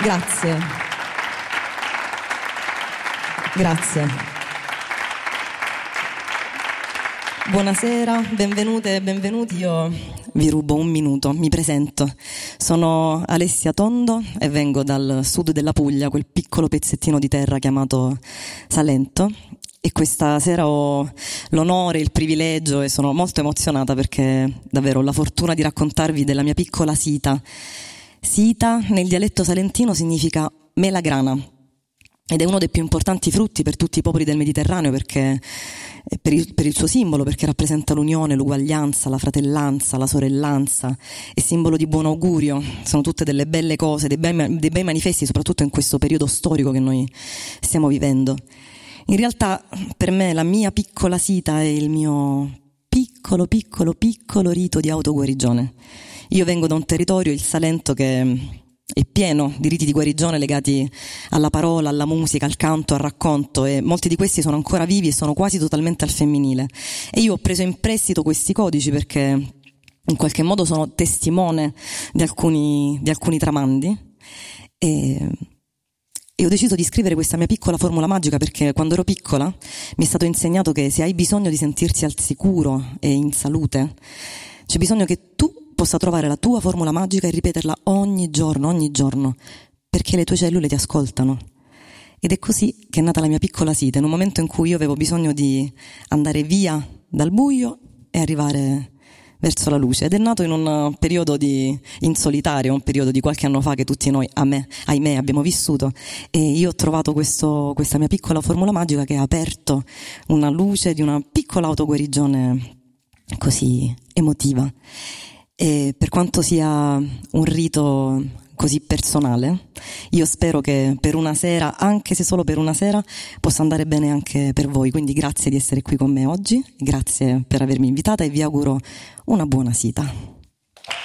Grazie. Grazie. Buonasera, benvenute e benvenuti. Io vi rubo un minuto, mi presento. Sono Alessia Tondo e vengo dal sud della Puglia, quel piccolo pezzettino di terra chiamato Salento. E questa sera ho l'onore, il privilegio e sono molto emozionata perché davvero ho la fortuna di raccontarvi della mia piccola Sita. Sita nel dialetto salentino significa melagrana ed è uno dei più importanti frutti per tutti i popoli del Mediterraneo perché per il suo simbolo, perché rappresenta l'unione, l'uguaglianza, la fratellanza, la sorellanza, è simbolo di buon augurio. Sono tutte delle belle cose, dei bei manifesti, soprattutto in questo periodo storico che noi stiamo vivendo. In realtà per me la mia piccola Sita è il mio piccolo rito di autoguarigione. Io vengo da un territorio, il Salento, che è pieno di riti di guarigione legati alla parola, alla musica, al canto, al racconto, e molti di questi sono ancora vivi e sono quasi totalmente al femminile. E io ho preso in prestito questi codici perché in qualche modo sono testimone di alcuni tramandi e ho deciso di scrivere questa mia piccola formula magica perché quando ero piccola mi è stato insegnato che se hai bisogno di sentirsi al sicuro e in salute, c'è bisogno che tu possa trovare la tua formula magica e ripeterla ogni giorno, perché le tue cellule ti ascoltano. Ed è così che è nata la mia piccola Sita, in un momento in cui io avevo bisogno di andare via dal buio e arrivare verso la luce, ed è nato in un periodo in solitario, un periodo di qualche anno fa che tutti noi, ahimè, abbiamo vissuto, e io ho trovato questa mia piccola formula magica che ha aperto una luce di una piccola autoguarigione così emotiva. E per quanto sia un rito così personale, io spero che per una sera, anche se solo per una sera, possa andare bene anche per voi. Quindi grazie di essere qui con me oggi, grazie per avermi invitata e vi auguro una buona Sita.